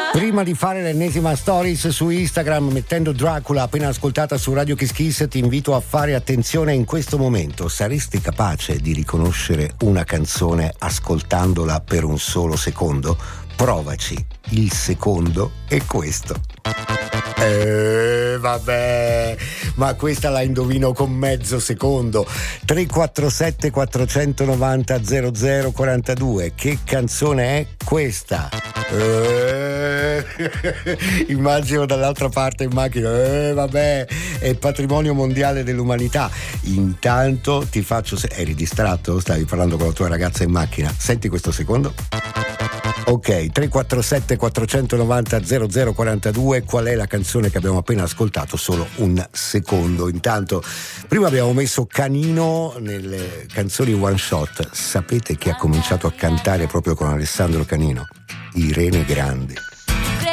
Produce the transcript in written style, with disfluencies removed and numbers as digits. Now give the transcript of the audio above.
Prima di fare l'ennesima stories su Instagram mettendo Dracula appena ascoltata su Radio Kiss Kiss, ti invito a fare attenzione in questo momento. Saresti capace di riconoscere una canzone ascoltandola per un solo secondo? Provaci. Il secondo è questo. Vabbè, ma questa la indovino con mezzo secondo. 347 490 0042. Che canzone è questa? Immagino dall'altra parte in macchina. Vabbè, è patrimonio mondiale dell'umanità. Intanto ti faccio eri distratto? Stavi parlando con la tua ragazza in macchina? Senti questo secondo. Ok, 347 490 0042. Qual è la canzone che abbiamo appena ascoltato? Solo un secondo. Intanto, prima abbiamo messo Canino nelle canzoni one shot. Sapete chi ha cominciato a cantare proprio con Alessandro Canino? Irene Grandi.